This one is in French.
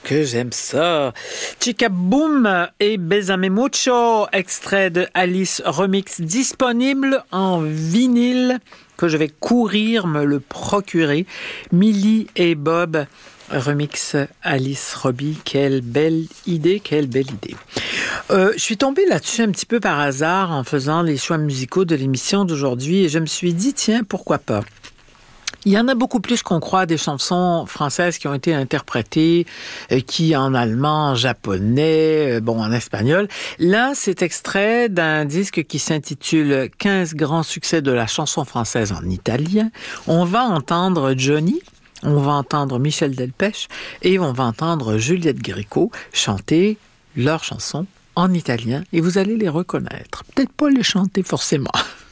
que j'aime ça. Chica Boom et Besame Mucho, extrait de Alice Remix, disponible en vinyle, que je vais courir me le procurer. Millie et Bob, remix Alice Robbie. Quelle belle idée, quelle belle idée. Je suis tombée là-dessus un petit peu par hasard en faisant les choix musicaux de l'émission d'aujourd'hui et je me suis dit, tiens, pourquoi pas? Il y en a beaucoup plus qu'on croit des chansons françaises qui ont été interprétées, qui en allemand, en japonais, en espagnol. Là, c'est extrait d'un disque qui s'intitule 15 grands succès de la chanson française en italien. On va entendre Johnny, on va entendre Michel Delpech et on va entendre Juliette Gréco chanter leurs chansons en italien et vous allez les reconnaître. Peut-être pas les chanter forcément.